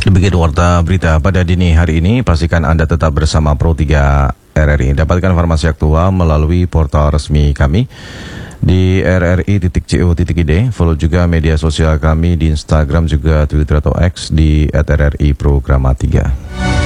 Demikian warta berita pada dini hari ini. Pastikan Anda tetap bersama Pro 3 RRI. Dapatkan informasi aktual melalui portal resmi kami di rri.co.id. Follow juga media sosial kami di Instagram juga Twitter atau X di @RRI Programa 3.